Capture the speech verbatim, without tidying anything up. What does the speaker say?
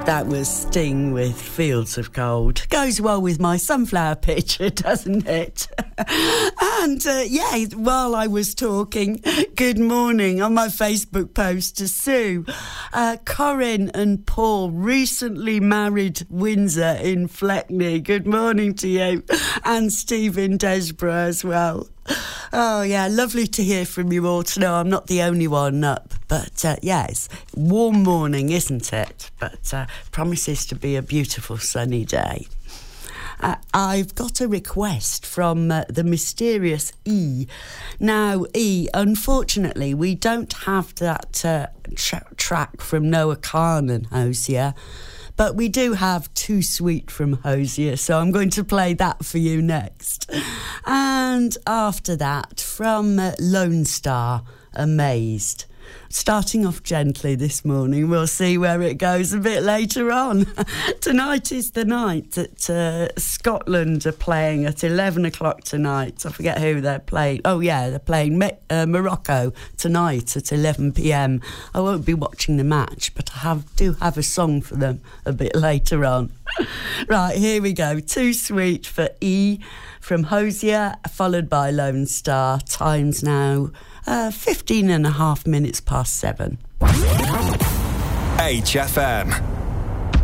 That was Sting with Fields of Gold. Goes well with my sunflower picture, doesn't it? And, uh, yeah, while I was talking, good morning on my Facebook post to Sue. Uh, Corinne and Paul, recently married Windsor in Fleckney. Good morning to you. And Stephen Desborough as well. Oh, yeah, lovely to hear from you all, to know I'm not the only one up. But, uh, yeah, it's a warm morning, isn't it? But uh, promises to be a beautiful sunny day. Uh, I've got a request from uh, the mysterious E. Now, E, unfortunately, we don't have that uh, tra- track from Noah Khan and Hosier, but we do have Too Sweet from Hosier, so I'm going to play that for you next. And after that, from uh, Lone Star, Amazed. Starting off gently this morning, we'll see where it goes a bit later on. Tonight is the night that uh, Scotland are playing at eleven o'clock tonight. I forget who they're playing. Oh, yeah, they're playing Me- uh, Morocco tonight at eleven p.m. I won't be watching the match, but I have do have a song for them a bit later on. Right, here we go. Too Sweet for E from Hosier, followed by Lone Star. Time's now uh, fifteen and a half minutes past seven. H F M.